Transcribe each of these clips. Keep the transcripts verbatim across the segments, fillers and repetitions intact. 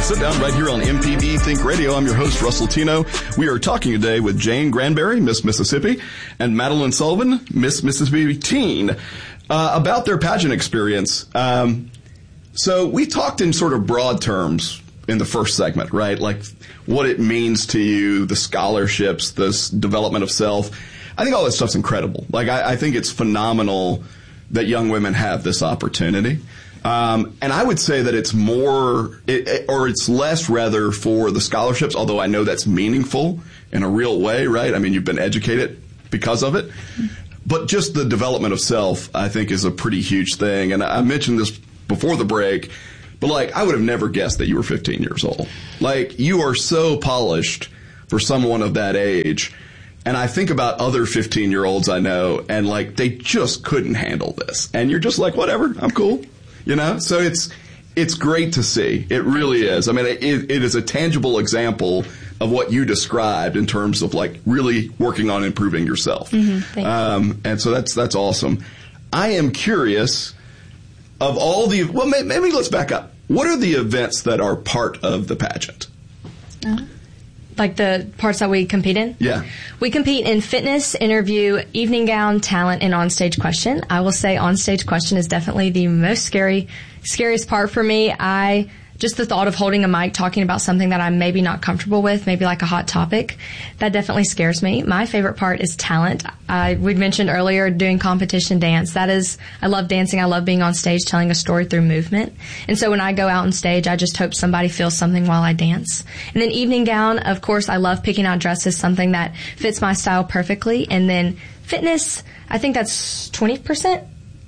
Sit Down right here on M P B Think Radio. I'm your host, Russell Tino. We are talking today with Jane Granberry, Miss Mississippi, and Madeline Sullivan, Miss Mississippi Teen, uh, about their pageant experience. Um, so we talked in sort of broad terms in the first segment, right? Like what it means to you, the scholarships, this development of self. I think all this stuff's incredible. Like I, I think it's phenomenal that young women have this opportunity. Um, and I would say that it's more, it, it, or it's less rather for the scholarships, although I know that's meaningful in a real way, right? I mean, you've been educated because of it. But just the development of self, I think, is a pretty huge thing. And I mentioned this before the break, but like, I would have never guessed that you were fifteen years old. Like, you are so polished for someone of that age. And I think about other fifteen-year-olds I know, and like, they just couldn't handle this. And you're just like, whatever, I'm cool. You know, so it's it's great to see. It really is. I mean, it, it is a tangible example of what you described in terms of like really working on improving yourself. Mm-hmm, um, and so that's that's awesome. I am curious of all the well, maybe, maybe let's back up. What are the events that are part of the pageant? Uh-huh. Like the parts that we compete in? Yeah. We compete in fitness, interview, evening gown, talent, and onstage question. I will say onstage question is definitely the most scary, scariest part for me. I, just the thought of holding a mic talking about something that I'm maybe not comfortable with, maybe like a hot topic, that definitely scares me. My favorite part is talent. I, we'd mentioned earlier doing competition dance. That is, I love dancing. I love being on stage telling a story through movement. And so when I go out on stage, I just hope somebody feels something while I dance. And then evening gown, of course, I love picking out dresses, something that fits my style perfectly. And then fitness, I think that's twenty percent.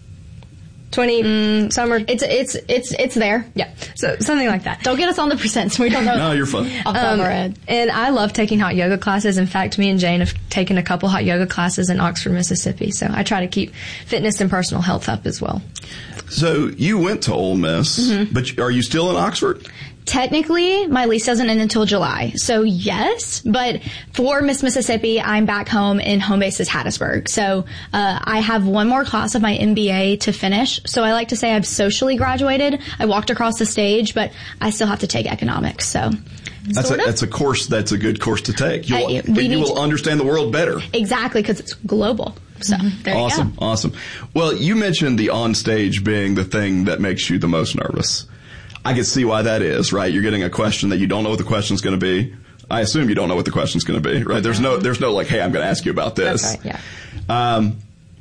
twenty mm, summer. It's it's it's it's there. Yeah, so something like that. Don't get us on the percents. We don't know. No, you're fine. Off the top of our head. And I love taking hot yoga classes. In fact, me and Jane have taken a couple hot yoga classes in Oxford, Mississippi. So I try to keep fitness and personal health up as well. So you went to Ole Miss, mm-hmm. but are you still in Oxford? Technically, my lease doesn't end until July, so yes. But for Miss Mississippi, I'm back home in home base is Hattiesburg. So uh, I have one more class of my M B A to finish. So I like to say I've socially graduated. I walked across the stage, but I still have to take economics. So that's sort a, of. that's a course that's a good course to take. You'll, I, we you will to, understand the world better. Exactly, because it's global. So mm-hmm. there awesome, you go. Awesome, awesome. Well, you mentioned the on stage being the thing that makes you the most nervous. I can see why that is, right? You're getting a question that you don't know what the question's going to be. I assume you don't know what the question's going to be, right? There's no, there's no like, hey, I'm going to ask you about this. That's right, yeah. Um,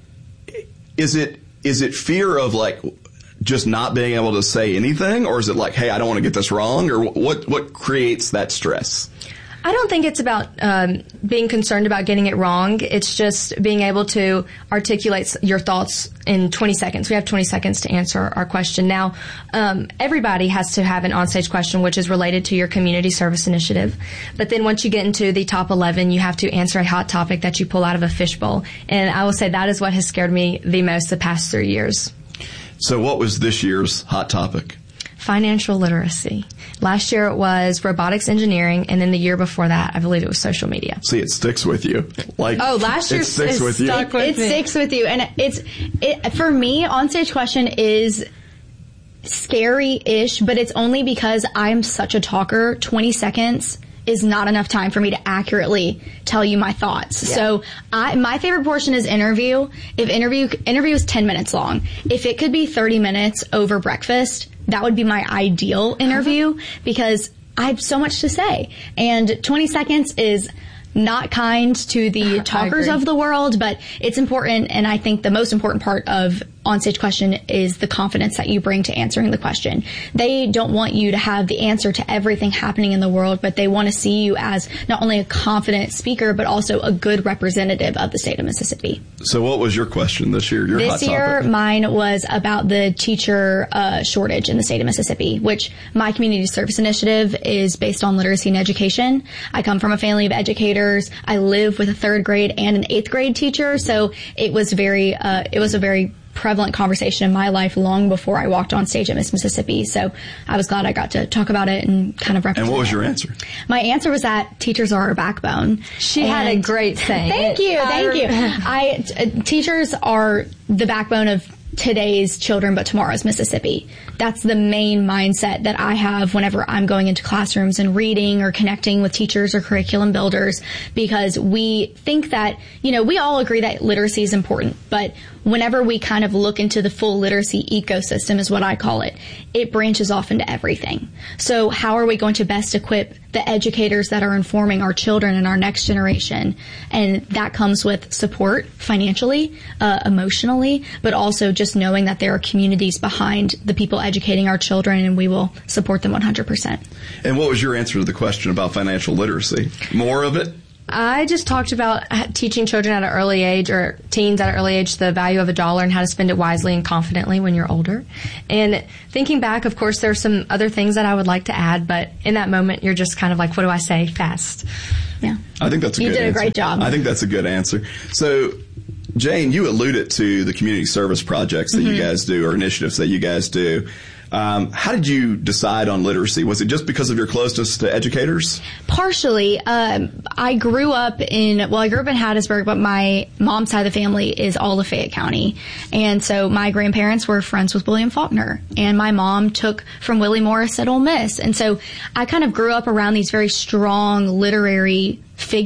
is it, is it fear of like just not being able to say anything, or is it like, hey, I don't want to get this wrong, or what, what creates that stress? I don't think it's about um, being concerned about getting it wrong. It's just being able to articulate your thoughts in twenty seconds. We have twenty seconds to answer our question. Now, um, everybody has to have an onstage question, which is related to your community service initiative. But then once you get into the top eleven, you have to answer a hot topic that you pull out of a fishbowl. And I will say that is what has scared me the most the past three years. So what was this year's hot topic? Financial literacy. Last year it was robotics engineering, and then the year before that, I believe it was social media. See, it sticks with you. Like, oh, last year it sticks with you. Stuck with it me. sticks with you, and it's it for me. Onstage question is scary-ish, but it's only because I'm such a talker. Twenty seconds is not enough time for me to accurately tell you my thoughts. Yeah. So I, my favorite portion is interview. If interview interview is ten minutes long, if it could be thirty minutes over breakfast, that would be my ideal interview uh-huh. because I have so much to say. And twenty seconds is not kind to the talkers of the world, but it's important. And I think the most important part of onstage question is the confidence that you bring to answering the question. They don't want you to have the answer to everything happening in the world, but they want to see you as not only a confident speaker, but also a good representative of the state of Mississippi. So what was your question this year? Your this hot year, topic? Mine was about the teacher uh, shortage in the state of Mississippi, which my community service initiative is based on literacy and education. I come from a family of educators. I live with a third grade and an eighth grade teacher, so it was very, uh, it was a very prevalent conversation in my life long before I walked on stage at Miss Mississippi. So I was glad I got to talk about it and kind of represent And what was it. your answer? My answer was that teachers are our backbone. She and had a great thing. Thank you, thank you. I, t- teachers are the backbone of today's children, but tomorrow's Mississippi. That's the main mindset that I have whenever I'm going into classrooms and reading or connecting with teachers or curriculum builders, because we think that, you know, we all agree that literacy is important, but whenever we kind of look into the full literacy ecosystem, is what I call it, it branches off into everything. So how are we going to best equip the educators that are informing our children and our next generation? And that comes with support financially, uh, emotionally, but also just knowing that there are communities behind the people educating our children, and we will support them one hundred percent. And what was your answer to the question about financial literacy? More of it? I just talked about teaching children at an early age, or teens at an early age, the value of a dollar and how to spend it wisely and confidently when you're older. And thinking back, of course, there's some other things that I would like to add, but in that moment, you're just kind of like, what do I say? Fast. Yeah. I think that's a you good answer. You did a great job. I think that's a good answer. So, Jane, you alluded to the community service projects that mm-hmm. you guys do, or initiatives that you guys do. Um, how did you decide on literacy? Was it just because of your closeness to educators? Partially. Um, I grew up in, well, I grew up in Hattiesburg, but my mom's side of the family is all of Fayette County. And so my grandparents were friends with William Faulkner, and my mom took from Willie Morris at Ole Miss. And so I kind of grew up around these very strong literary